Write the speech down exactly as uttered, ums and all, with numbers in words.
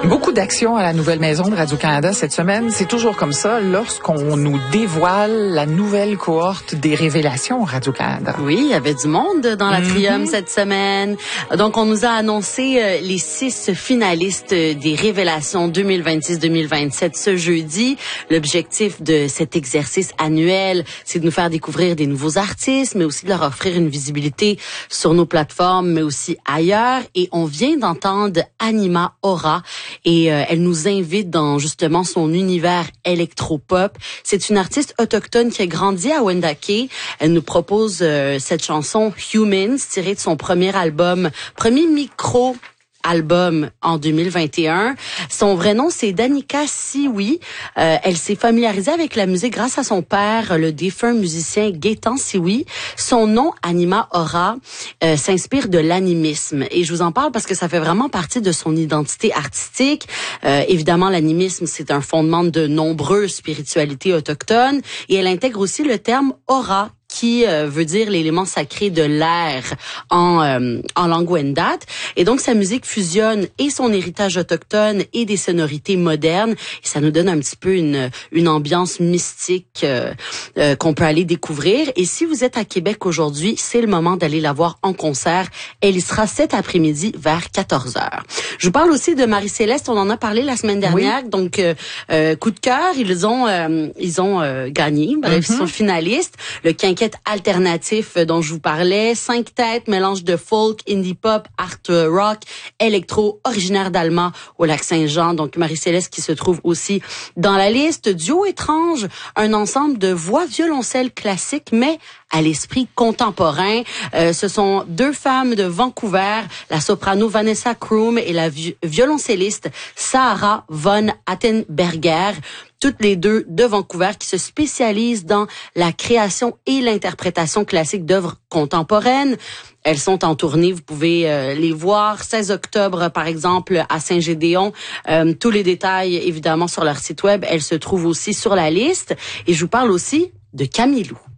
Beaucoup d'actions à la nouvelle maison de Radio-Canada cette semaine. C'est toujours comme ça lorsqu'on nous dévoile la nouvelle cohorte des révélations Radio-Canada. Oui, il y avait du monde dans l'Atrium mm-hmm. cette semaine. Donc, on nous a annoncé euh, les six finalistes des révélations deux mille vingt-six deux mille vingt-sept ce jeudi. L'objectif de cet exercice annuel, c'est de nous faire découvrir des nouveaux artistes, mais aussi de leur offrir une visibilité sur nos plateformes, mais aussi ailleurs. Et on vient d'entendre Anima Aura. Et euh, elle nous invite dans justement son univers électropop. C'est une artiste autochtone qui a grandi à Wendake. Elle nous propose euh, cette chanson Humans, tirée de son premier album, premier micro album en deux mille vingt et un. Son vrai nom, c'est Danica Sioui. Euh, elle s'est familiarisée avec la musique grâce à son père, le défunt musicien Gaétan Sioui. Son nom, Anima Aura, euh, s'inspire de l'animisme. Et je vous en parle parce que ça fait vraiment partie de son identité artistique. Euh, évidemment, l'animisme, c'est un fondement de nombreuses spiritualités autochtones. Et elle intègre aussi le terme aura, qui euh, veut dire l'élément sacré de l'air en euh, en langue Wendat. Et donc, sa musique fusionne et son héritage autochtone et des sonorités modernes. Et ça nous donne un petit peu une une ambiance mystique euh, euh, qu'on peut aller découvrir. Et si vous êtes à Québec aujourd'hui, c'est le moment d'aller la voir en concert. Elle y sera cet après-midi vers quatorze heures. Je vous parle aussi de Marie-Céleste. On en a parlé la semaine dernière. Oui. Donc, euh, euh, coup de cœur, ils ont euh, ils ont euh, gagné. Bref, mm-hmm. ils sont finalistes. Le quinquet alternatif dont je vous parlais, cinq têtes, mélange de folk, indie pop, art rock, électro, originaire d'Alma au Lac-Saint-Jean. Donc Marie-Céleste qui se trouve aussi dans la liste. Duo étrange, un ensemble de voix violoncelle classiques, mais à l'esprit contemporain. Euh, ce sont deux femmes de Vancouver, la soprano Vanessa Kroom et la vi- violoncelliste Sarah von Attenberger, toutes les deux de Vancouver, qui se spécialisent dans la création et l'interprétation classique d'œuvres contemporaines. Elles sont en tournée, vous pouvez euh, les voir seize octobre par exemple à Saint-Gédéon. Euh, tous les détails évidemment sur leur site web, elles se trouvent aussi sur la liste. Et je vous parle aussi de Camilou.